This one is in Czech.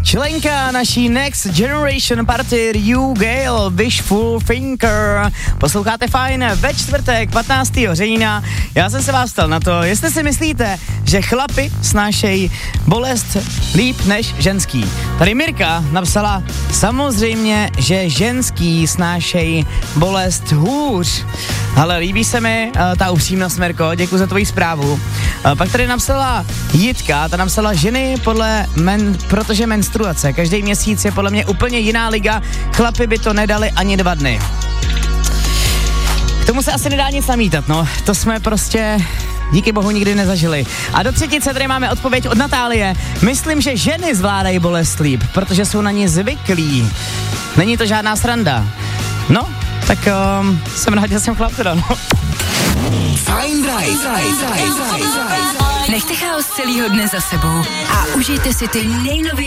Členka naší Next Generation party Ryu Gale, Wishful Thinker. Posloucháte Fajn ve čtvrtek 15. října. Já jsem se vás ptal na to, jestli si myslíte, že chlapi snášejí bolest líp než ženský. Tady Mirka napsala, samozřejmě, že ženský snášejí bolest hůř. Ale líbí se mi ta upřímnost, Mirko, děkuji za tvoji zprávu. Pak tady napsala Jitka, ta napsala ženy protože menstruace. Každý měsíc je podle mě úplně jiná liga, chlapi by to nedali ani 2 dny. K tomu se asi nedá nic namítat, no. To jsme prostě díky bohu nikdy nezažili. A do třetice tady máme odpověď od Natálie. Myslím, že ženy zvládají bolest líp, protože jsou na ní zvyklí. Není to žádná sranda. No, tak jsem rád, že jsem chlap teda, no. Fajn Drive. Nechte chaos celýho dne za sebou a užijte si ty nejnovější